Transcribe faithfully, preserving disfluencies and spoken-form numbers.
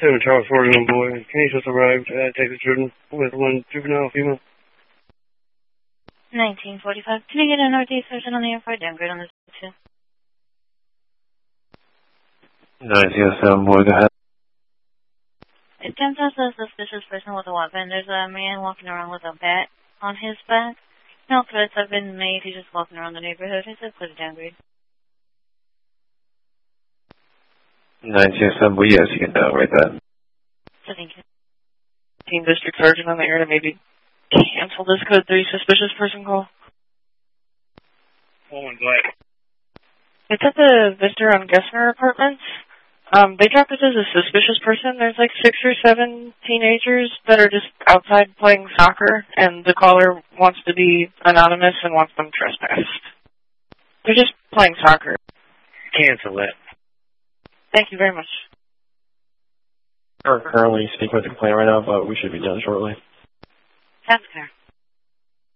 seven Charles forty-one boy. Kenny just arrived at Texas Jordan with one juvenile female. nineteen forty-five. Can you get a Northeast surgeon on the airport? Downgrade on the two. nine zero seven boy, go ahead. It comes out a suspicious person with a weapon. There's a man walking around with a bat on his back. No threats have been made. He's just walking around the neighborhood. It's a clear downgrade. nine zero seven boy, yes, you can downgrade that. So thank you. Team District Sergeant on the air to maybe cancel this code three suspicious person call. Woman black. It's at the Victor on Gessner Apartments. Um, they dropped it as a suspicious person. There's like six or seven teenagers that are just outside playing soccer, and the caller wants to be anonymous and wants them trespassed. They're just playing soccer. Cancel it. Thank you very much. We're currently speaking with the complaint right now, but we should be done shortly. Sounds fair.